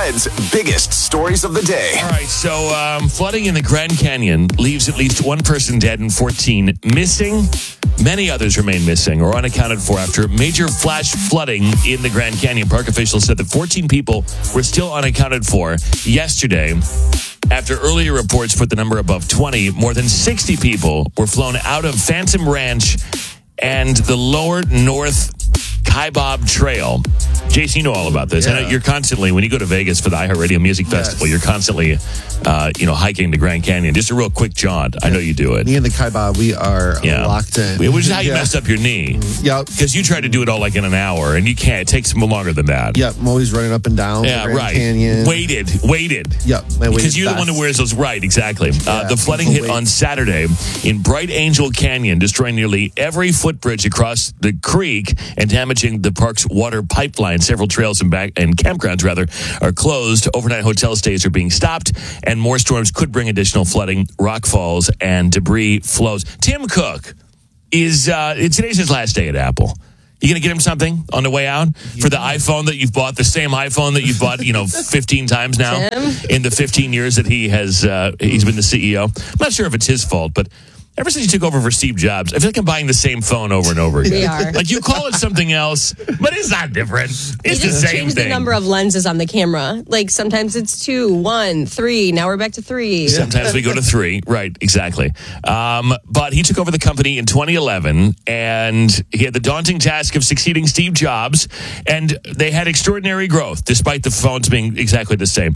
Fred's biggest stories of the day. All right, so flooding in the Grand Canyon leaves at least one person dead and 14 missing. Many others remain missing or unaccounted for after major flash flooding in the Grand Canyon. Park officials said that 14 people were still unaccounted for yesterday. After earlier reports put the number above 20, more than 60 people were flown out of Phantom Ranch and the Lower North Kaibab Trail. Jason, you know all about this. Yeah. I know you're constantly, when you go to Vegas for the iHeartRadio Music Festival, you're constantly, hiking the Grand Canyon. Just a real quick jaunt. I know you do it. Me and the Kaibab, we are locked in. Which is how you messed up your knee. Yep. Because you tried to do it all like in an hour, and you can't. It takes longer than that. Yep, I'm always running up and down the Grand Canyon. Waited. Yep. Because you're the one who wears those. Right, exactly. The flooding hit on Saturday in Bright Angel Canyon, destroying nearly every footbridge across the creek and damaging the park's water pipeline. Several trails and campgrounds, are closed. Overnight hotel stays are being stopped, and more storms could bring additional flooding, rock falls, and debris flows. Tim Cook today's his last day at Apple. You going to get him something on the way out for the iPhone that you've bought, the same iPhone that you've bought, 15 times now in the 15 years that he's been the CEO. I'm not sure if it's his fault, but ever since you took over for Steve Jobs, I feel like I'm buying the same phone over and over again. We are. Like you call it something else, but it's not different. It's the same change thing. The number of lenses on the camera. Like sometimes it's 2, 1, 3. Now we're back to 3. Sometimes we go to 3. Right, exactly. But he took over the company in 2011, and he had the daunting task of succeeding Steve Jobs, and they had extraordinary growth, despite the phones being exactly the same.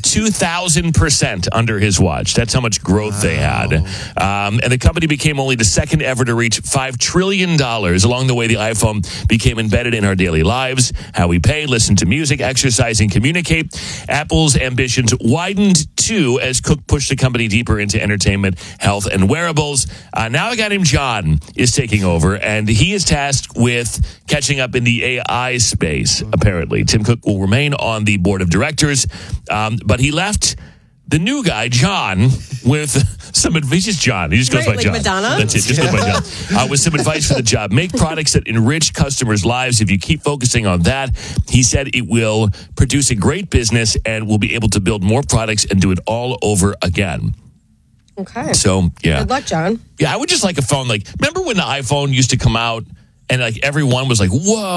2,000% under his watch. That's how much growth they had. And the company became only the second ever to reach $5 trillion. Along the way, the iPhone became embedded in our daily lives, how we pay, listen to music, exercise, and communicate. Apple's ambitions widened, too, as Cook pushed the company deeper into entertainment, health, and wearables. Now a guy named John is taking over, and he is tasked with catching up in the AI space, apparently. Tim Cook will remain on the board of directors, but he left the new guy, John, with some advice. Just John. He just goes by like John. Madonna? That's it. Just goes by John. With some advice for the job. Make products that enrich customers' lives. If you keep focusing on that, he said it will produce a great business and we'll be able to build more products and do it all over again. Okay. So, yeah. Good luck, John. Yeah, I would just like a phone. Like, remember when the iPhone used to come out? And like everyone was like,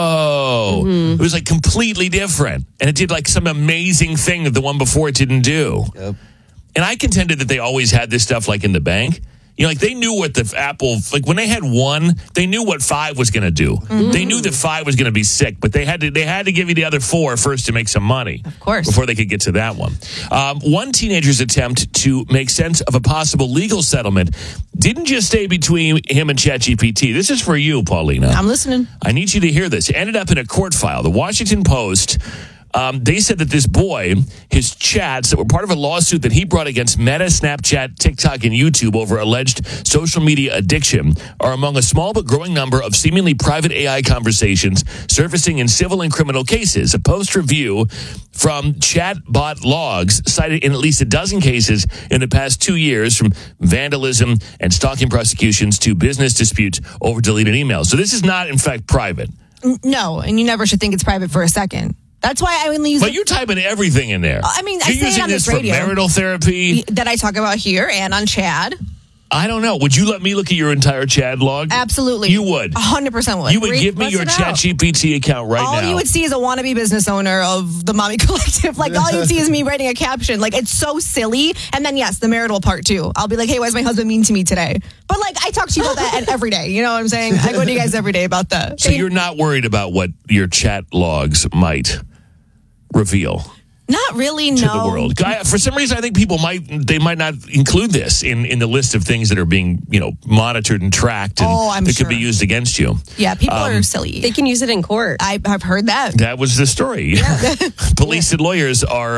whoa. Mm-hmm. It was like completely different. And it did like some amazing thing that the one before it didn't do. Yep. And I contended that they always had this stuff like in the bank. Like they knew what the Apple, like when they had 1, they knew what 5 was going to do. Mm-hmm. They knew that 5 was going to be sick, but they had to give you the other 4 first to make some money. Of course. Before they could get to that one. One teenager's attempt to make sense of a possible legal settlement didn't just stay between him and ChatGPT. This is for you, Paulina. I'm listening. I need you to hear this. It ended up in a court file. The Washington Post, they said that this boy, his chats that were part of a lawsuit that he brought against Meta, Snapchat, TikTok, and YouTube over alleged social media addiction are among a small but growing number of seemingly private AI conversations surfacing in civil and criminal cases. A Post review from chatbot logs cited in at least a dozen cases in the past 2 years, from vandalism and stalking prosecutions to business disputes over deleted emails. So this is not, in fact, private. No, and you never should think it's private for a second. That's why I only use. But you're typing everything in there. I mean, you're I say using it on this this radio. for marital therapy that I talk about here and on Chad. I don't know. Would you let me look at your entire Chad log? Absolutely. You would. 100% would. You would give me your ChatGPT account right now. All you would see is a wannabe business owner of the Mommy Collective. Like, all you'd see is me writing a caption. Like, it's so silly. And then, yes, the marital part, too. I'll be like, hey, why is my husband mean to me today? But, like, I talk to you about that every day. You know what I'm saying? I go to you guys every day about that. So you're not worried about what your chat logs might reveal? Not really, to no. the world. For some reason, I think people might not include this in the list of things that are being monitored and tracked, and that could be used against you. Yeah, people are silly. They can use it in court. I've heard that. That was the story. Yeah. Police and lawyers are.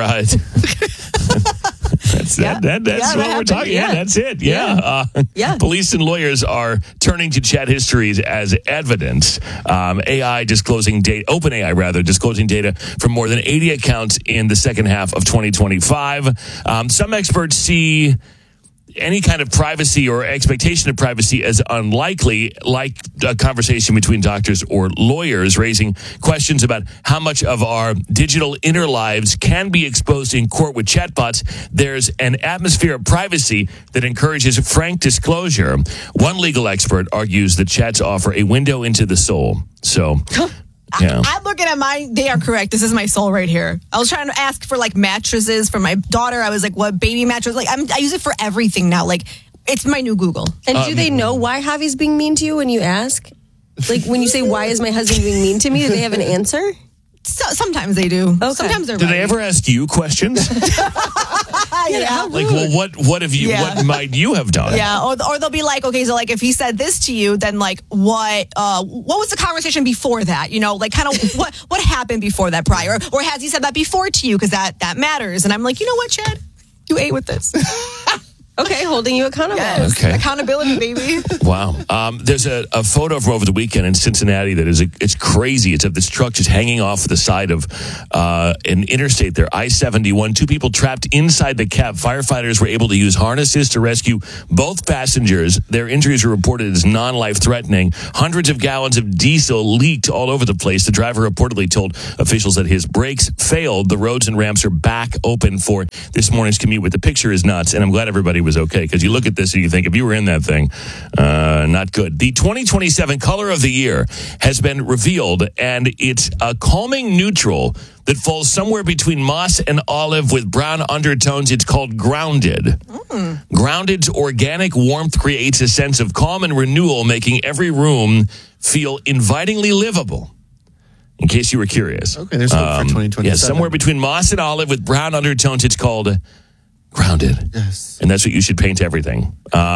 That's what we're talking. Yeah, that's it. Yeah. Police and lawyers are turning to chat histories as evidence. OpenAI disclosing data from more than 80 accounts in the second half of 2025. Some experts see any kind of privacy or expectation of privacy as unlikely, like a conversation between doctors or lawyers, raising questions about how much of our digital inner lives can be exposed in court with chatbots. There's an atmosphere of privacy that encourages frank disclosure. One legal expert argues that chats offer a window into the soul. So... yeah. I'm looking at mine. They are correct. This is my soul right here. I was trying to ask for like mattresses for my daughter. I was like, what baby mattress? Like I use it for everything now. Like it's my new Google. And do they know why Javi's being mean to you when you ask? Like when you say, why is my husband being mean to me? Do they have an answer? Sometimes they do. Okay. Sometimes they're Do right. they ever ask you questions? Yeah. Like, well, what have you? Yeah. What might you have done? Yeah, or they'll be like, okay, so like if he said this to you, then like what was the conversation before that? You know, like kind of what happened before that prior, or has he said that before to you? Because that matters. And I'm like, you know what, Chad, you ate with this. Okay, holding you accountable. Yes. Okay. Accountability, baby. Wow. There's a photo from over the weekend in Cincinnati that it's crazy. It's of this truck just hanging off the side of an interstate there, I-71. Two people trapped inside the cab. Firefighters were able to use harnesses to rescue both passengers. Their injuries were reported as non-life threatening. Hundreds of gallons of diesel leaked all over the place. The driver reportedly told officials that his brakes failed. The roads and ramps are back open for this morning's commute. But the picture is nuts, and I'm glad everybody was okay, because you look at this and you think, if you were in that thing, not good. The 2027 color of the year has been revealed, and it's a calming neutral that falls somewhere between moss and olive with brown undertones. It's called Grounded. Grounded's organic warmth creates a sense of calm and renewal, making every room feel invitingly livable. In case you were curious. Okay, there's hope for 2027. Yeah, somewhere between moss and olive with brown undertones. It's called Grounded. Yes. And that's what you should paint everything.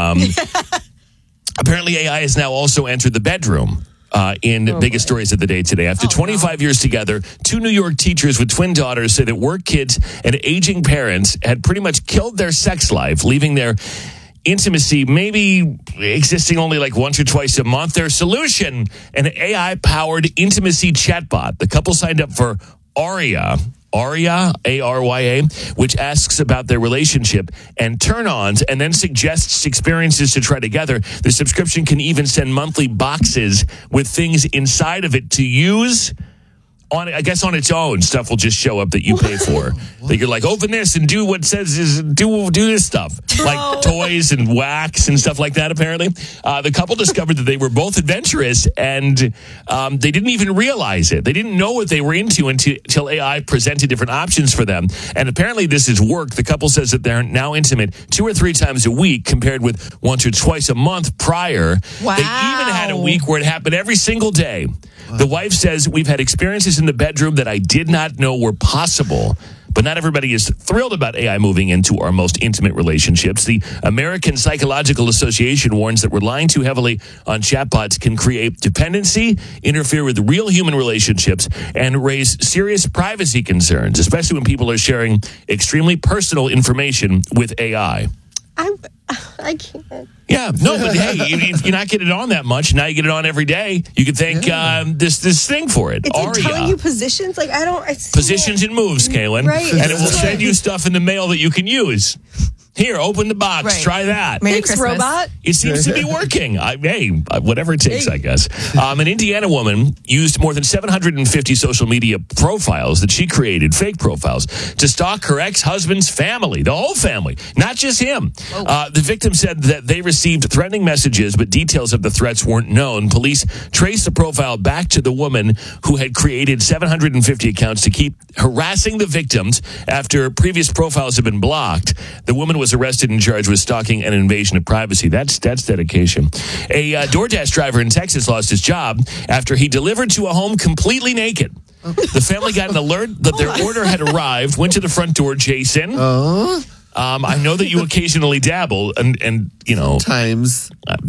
Apparently, AI has now also entered the bedroom in biggest stories of the day today. After 25 years together, two New York teachers with twin daughters say that work kids and aging parents had pretty much killed their sex life, leaving their intimacy maybe existing only like once or twice a month. Their solution, an AI-powered intimacy chatbot. The couple signed up for Aria, A-R-Y-A, which asks about their relationship and turn-ons and then suggests experiences to try together. The subscription can even send monthly boxes with things inside of it to use. On its own, stuff will just show up that you pay for. That you're like, open this and do what says is do this stuff. Like toys and wax and stuff like that, apparently. The couple discovered that they were both adventurous, and they didn't even realize it. They didn't know what they were into until AI presented different options for them. And apparently this has worked. The couple says that they're now intimate 2 or 3 times a week compared with once or twice a month prior. Wow. They even had a week where it happened every single day. The wife says, we've had experiences in the bedroom that I did not know were possible. But not everybody is thrilled about AI moving into our most intimate relationships. The American Psychological Association warns that relying too heavily on chatbots can create dependency, interfere with real human relationships, and raise serious privacy concerns, especially when people are sharing extremely personal information with AI. I can't. Yeah, no, but hey, if you're not getting it on that much, now you get it on every day. You could thank this thing for it. It's like telling you positions. Like positions and moves, Kaylin, right? And it will send you stuff in the mail that you can use. Here, open the box. Right. Try that. Merry Thanks, Christmas. robot. It seems to be working. Whatever it takes, I guess. An Indiana woman used more than 750 social media profiles that she created, fake profiles, to stalk her ex-husband's family, the whole family, not just him. The victim said that they received threatening messages, but details of the threats weren't known. Police traced the profile back to the woman who had created 750 accounts to keep harassing the victims after previous profiles had been blocked. The woman was arrested and charged with stalking and invasion of privacy. That's dedication. A DoorDash driver in Texas lost his job after he delivered to a home completely naked. The family got an alert that their order had arrived, went to the front door, Jason. I know that you occasionally dabble, and you know, times.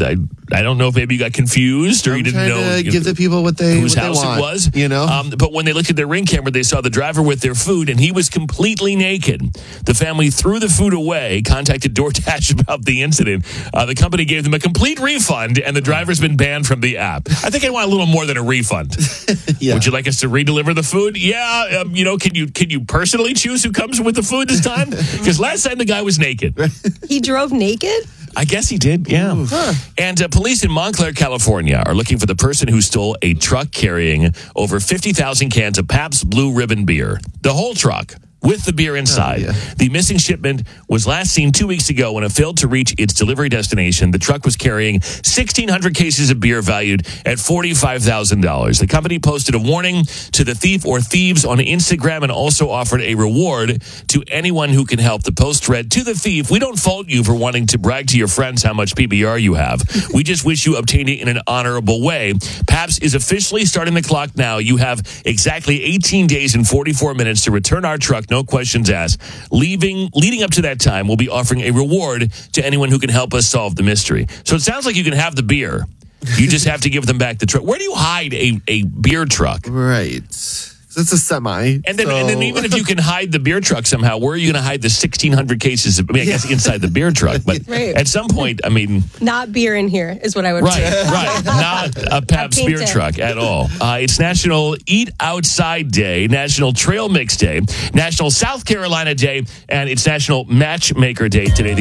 I don't know if maybe you got confused or you didn't know. Give the people what they whose house want, it was. You know? But when they looked at their Ring camera, they saw the driver with their food, and he was completely naked. The family threw the food away, contacted DoorDash about the incident. The company gave them a complete refund, and the driver's been banned from the app. I think I want a little more than a refund. Yeah. Would you like us to redeliver the food? Yeah. Can you personally choose who comes with the food this time? Because last time the guy was naked. He drove naked? I guess he did, yeah. And police in Montclair, California are looking for the person who stole a truck carrying over 50,000 cans of Pabst Blue Ribbon beer. The whole truck. With the beer inside. The missing shipment was last seen 2 weeks ago when it failed to reach its delivery destination. The truck was carrying 1,600 cases of beer valued at $45,000. The company posted a warning to the thief or thieves on Instagram and also offered a reward to anyone who can help. The post read, "To the thief, we don't fault you for wanting to brag to your friends how much PBR you have. We just wish you obtained it in an honorable way. Pabst is officially starting the clock now. You have exactly 18 days and 44 minutes to return our truck. No questions asked. Leading up to that time, we'll be offering a reward to anyone who can help us solve the mystery." So it sounds like you can have the beer. You just have to give them back the truck. Where do you hide a beer truck? Right. It's a semi. And then even if you can hide the beer truck somehow, where are you going to hide the 1,600 cases? I guess inside the beer truck. But at some point, not beer in here is what I would say. Right. Not a Pabst beer truck at all. It's National Eat Outside Day, National Trail Mix Day, National South Carolina Day, and it's National Matchmaker Day today.